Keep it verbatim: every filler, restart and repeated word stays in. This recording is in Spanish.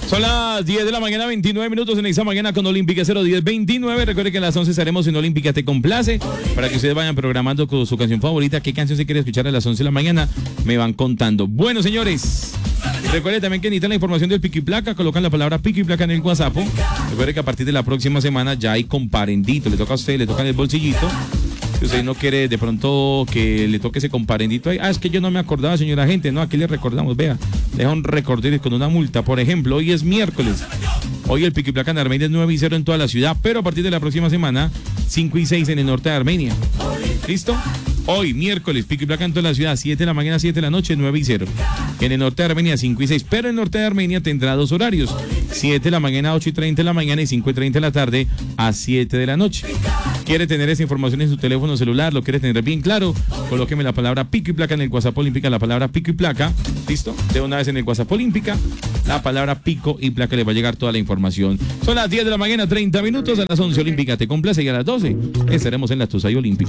Son las diez de la mañana, veintinueve minutos en esta mañana con Olímpica cero diez veintinueve. Recuerde que a las once estaremos en Olímpica Te Complace para que ustedes vayan programando con su canción favorita. ¿Qué canción se quiere escuchar a las once de la mañana? Me van contando. Bueno, señores, recuerde también que necesitan la información del pico y placa. Colocan la palabra pico y placa en el WhatsApp. Recuerde que a partir de la próxima semana ya hay comparendito. Le toca a usted, le toca en el bolsillito. Si usted no quiere de pronto que le toque ese comparendito ahí, ah, es que yo no me acordaba, señora gente, no, aquí le recordamos, vea, deja un recordatorio con una multa. Por ejemplo, hoy es miércoles, hoy el pico y placa en Armenia es nueve y cero en toda la ciudad, pero a partir de la próxima semana, cinco y seis en el norte de Armenia. ¿Listo? Hoy, miércoles, pico y placa en toda la ciudad, siete de la mañana, siete de la noche, nueve y cero. En el norte de Armenia, cinco y seis, pero en el norte de Armenia tendrá dos horarios, siete de la mañana, ocho y treinta de la mañana y cinco y treinta de la tarde a siete de la noche. ¿Quiere tener esa información en su teléfono celular? ¿Lo quiere tener bien claro? Colóqueme la palabra pico y placa en el WhatsApp Olímpica, la palabra pico y placa, ¿listo? De una vez en el WhatsApp Olímpica, la palabra pico y placa, le va a llegar toda la información. Son las diez de la mañana, treinta minutos, a las once Olímpica Te Complace y a las doce estaremos en la Tusa y Olímpica.